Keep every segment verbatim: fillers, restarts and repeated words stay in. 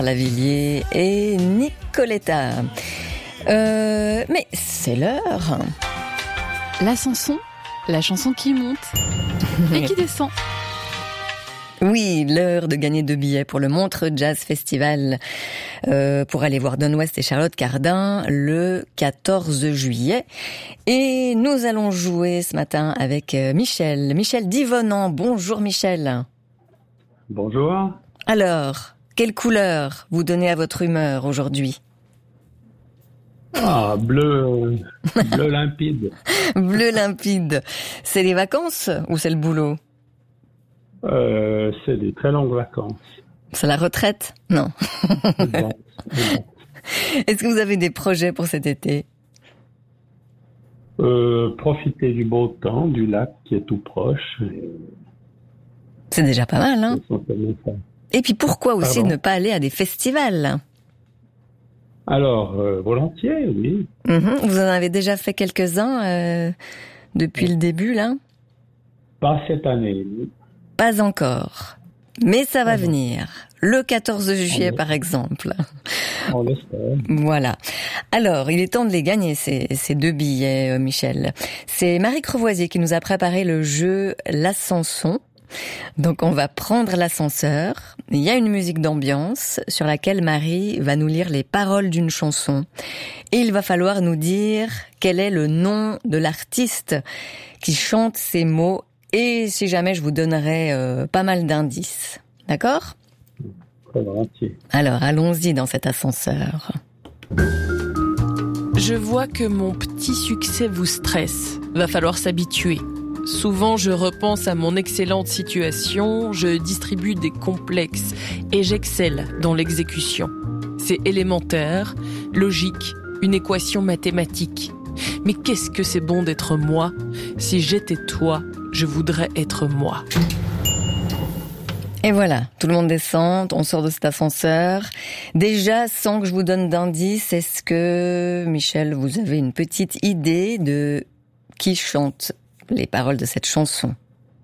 Lavilliers et Nicoletta. Euh, mais c'est l'heure. La chanson, la chanson qui monte et qui descend. Oui, l'heure de gagner deux billets pour le Montreux Jazz Festival euh, pour aller voir Don West et Charlotte Cardin le quatorze juillet. Et nous allons jouer ce matin avec Michel. Michel Divonant. Bonjour Michel. Bonjour. Alors, quelle couleur vous donnez à votre humeur aujourd'hui ? Ah, bleu, bleu limpide. Bleu limpide. C'est les vacances ou c'est le boulot ? Euh, c'est des très longues vacances. C'est la retraite ? Non. C'est bon, c'est bon. Est-ce que vous avez des projets pour cet été ? Euh, profiter du beau temps, du lac qui est tout proche. C'est déjà pas mal, hein ? Ça. Et puis pourquoi aussi Pardon. ne pas aller à des festivals ? Alors, euh, volontiers, oui. Mmh. Vous en avez déjà fait quelques-uns euh, depuis le début, là ? Pas cette année. Pas encore. Mais ça va Ah bon. venir. Le quatorze juillet, Ah bon. par exemple. On l'espère. Voilà. Alors, il est temps de les gagner, ces, ces deux billets, euh, Michel. C'est Marie Crevoisier qui nous a préparé le jeu L'Ascension. Donc, on va prendre l'ascenseur. Il y a une musique d'ambiance sur laquelle Marie va nous lire les paroles d'une chanson. Et il va falloir nous dire quel est le nom de l'artiste qui chante ces mots. Et si jamais, je vous donnerai euh, pas mal d'indices. D'accord ? Très volontiers. Alors, allons-y dans cet ascenseur. Je vois que mon petit succès vous stresse. Va falloir s'habituer. Souvent, je repense à mon excellente situation, je distribue des complexes et j'excelle dans l'exécution. C'est élémentaire, logique, une équation mathématique. Mais qu'est-ce que c'est bon d'être moi ? Si j'étais toi, je voudrais être moi. Et voilà, tout le monde descend, on sort de cet ascenseur. Déjà, sans que je vous donne d'indices, est-ce que, Michel, vous avez une petite idée de qui chante les paroles de cette chanson ?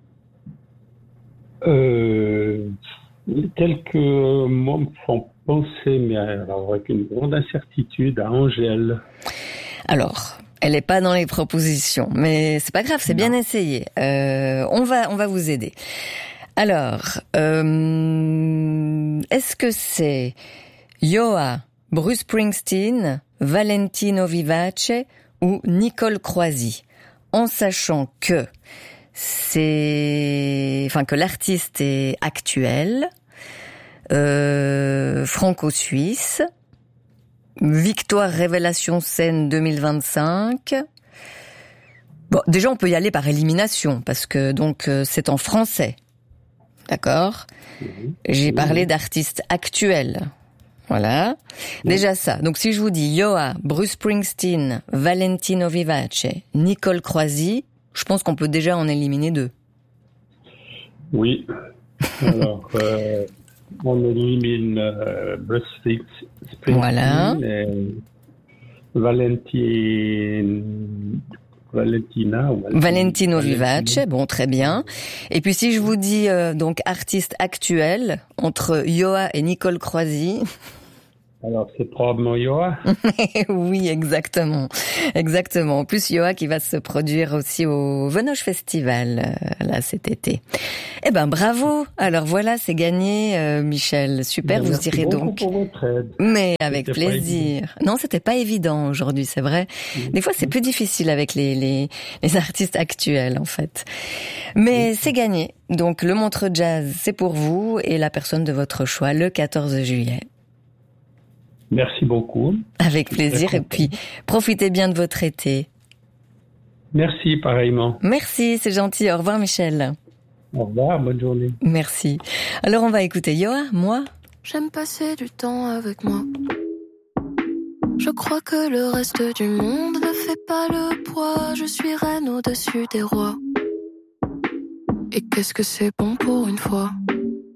Euh, quelques mots me font penser, mais alors avec une grande incertitude, à Angèle. Alors, elle est pas dans les propositions, mais c'est pas grave, c'est bien essayé. Euh, on va, on va vous aider. Alors, euh, est-ce que c'est Yoa, Bruce Springsteen, Valentino Vivace ou Nicole Croisy ? En sachant que c'est, enfin que l'artiste est actuel, euh, franco-suisse, Victoire Révélation Scène deux mille vingt-cinq. Bon, déjà on peut y aller par élimination parce que donc euh, c'est en français, d'accord ? Mmh. J'ai Mmh. parlé d'artistes actuels. Voilà. Mmh. Déjà ça. Donc si je vous dis Yoa, Bruce Springsteen, Valentino Vivace, Nicole Croisy, je pense qu'on peut déjà en éliminer deux. Oui. Alors, euh, on élimine euh, Bruce Springsteen Voilà. et Valentine, Valentina. ou Valentine- Valentino Valentina. Vivace, bon, très bien. Et puis si je vous dis euh, donc artiste actuel entre Yoa et Nicole Croisy. Alors, c'est probablement Yoa. Oui, exactement, exactement. En plus, Yoa qui va se produire aussi au Venoge Festival euh, là cet été. Eh ben, bravo. Alors voilà, c'est gagné, euh, Michel. Super, vous Merci irez beaucoup donc. pour votre aide. Mais avec C'était pas plaisir. Non, c'était pas évident aujourd'hui, c'est vrai. Des fois, c'est plus difficile avec les, les, les artistes actuels, en fait. Mais c'est gagné. Donc, le Montreux Jazz, c'est pour vous et la personne de votre choix le quatorze juillet. Merci beaucoup. Avec plaisir. Et puis, profitez bien de votre été. Merci, pareillement. Merci, c'est gentil. Au revoir, Michel. Au revoir, bonne journée. Merci. Alors, on va écouter Yoa, moi. J'aime passer du temps avec moi. Je crois que le reste du monde ne fait pas le poids. Je suis reine au-dessus des rois. Et qu'est-ce que c'est bon pour une fois.